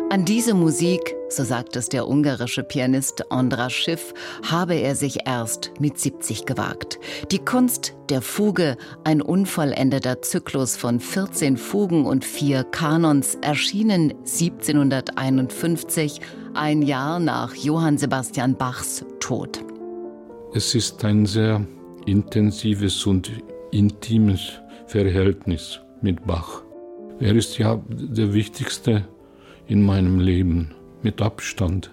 An diese Musik, so sagt es der ungarische Pianist András Schiff, habe er sich erst mit 70 gewagt. Die Kunst der Fuge, ein unvollendeter Zyklus von 14 Fugen und 4 Kanons, erschienen 1751, ein Jahr nach Johann Sebastian Bachs Tod. Es ist ein sehr intensives und intimes Verhältnis mit Bach. Er ist ja der wichtigste in meinem Leben, mit Abstand.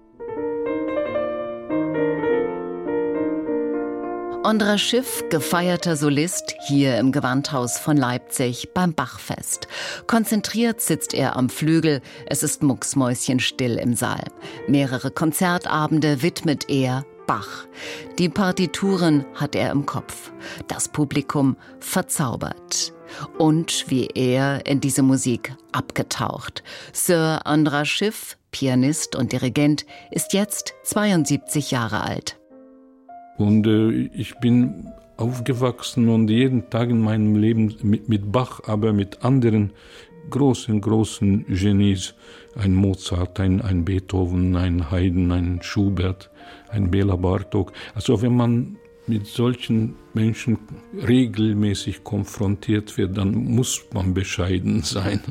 András Schiff, gefeierter Solist, hier im Gewandhaus von Leipzig beim Bachfest. Konzentriert sitzt er am Flügel, es ist mucksmäuschenstill im Saal. Mehrere Konzertabende widmet er Bach. Die Partituren hat er im Kopf. Das Publikum verzaubert. Und wie er in diese Musik abgetaucht. Sir András Schiff, Pianist und Dirigent, ist jetzt 72 Jahre alt. Und ich bin aufgewachsen und jeden Tag in meinem Leben mit Bach, aber mit anderen großen Genies. Ein Mozart, ein Beethoven, ein Haydn, ein Schubert, ein Béla Bartók. Also wenn man mit solchen Menschen regelmäßig konfrontiert wird, dann muss man bescheiden sein.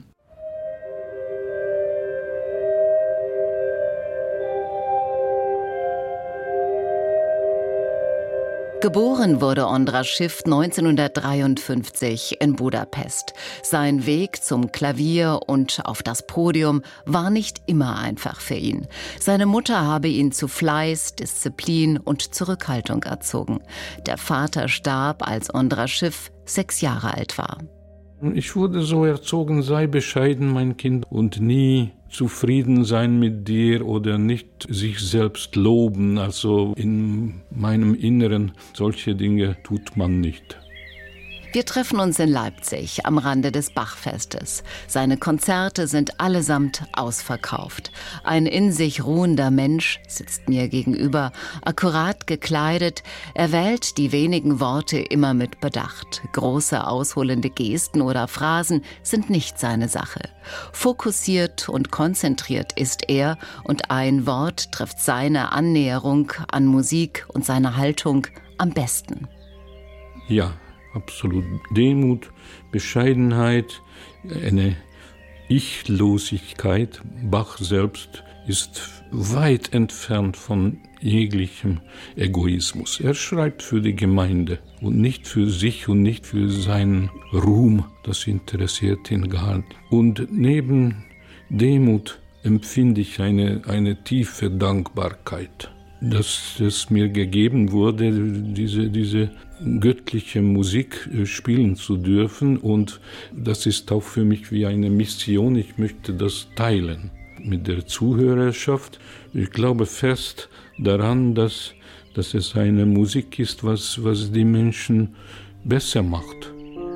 Geboren wurde András Schiff 1953 in Budapest. Sein Weg zum Klavier und auf das Podium war nicht immer einfach für ihn. Seine Mutter habe ihn zu Fleiß, Disziplin und Zurückhaltung erzogen. Der Vater starb, als András Schiff 6 Jahre alt war. Ich wurde so erzogen, sei bescheiden, mein Kind, und nie zufrieden sein mit dir oder nicht sich selbst loben. Also in meinem Inneren, solche Dinge tut man nicht. Wir treffen uns in Leipzig am Rande des Bachfestes. Seine Konzerte sind allesamt ausverkauft. Ein in sich ruhender Mensch sitzt mir gegenüber, akkurat gekleidet. Er wählt die wenigen Worte immer mit Bedacht. Große ausholende Gesten oder Phrasen sind nicht seine Sache. Fokussiert und konzentriert ist er und ein Wort trifft seine Annäherung an Musik und seine Haltung am besten. Ja. Absolut Demut, Bescheidenheit, eine Ichlosigkeit. Bach selbst ist weit entfernt von jeglichem Egoismus. Er schreibt für die Gemeinde und nicht für sich und nicht für seinen Ruhm. Das interessiert ihn gar nicht. Und neben Demut empfinde ich eine tiefe Dankbarkeit, dass es mir gegeben wurde, diese göttliche Musik spielen zu dürfen. Und das ist auch für mich wie eine Mission. Ich möchte das teilen mit der Zuhörerschaft. Ich glaube fest daran, dass es eine Musik ist, was die Menschen besser macht.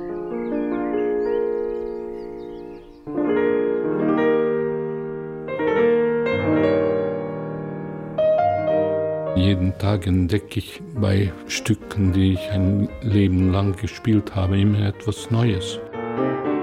Jeden Tag entdecke ich bei Stücken, die ich ein Leben lang gespielt habe, immer etwas Neues.